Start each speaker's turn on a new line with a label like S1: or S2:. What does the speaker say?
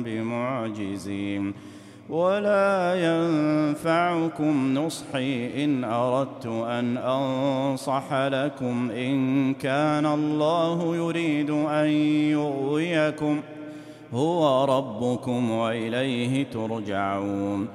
S1: بمعجزين. ولا ينفعكم نصحي إن أردت أن أنصح لكم إن كان الله يريد أن يغويكم، هو ربكم وإليه ترجعون.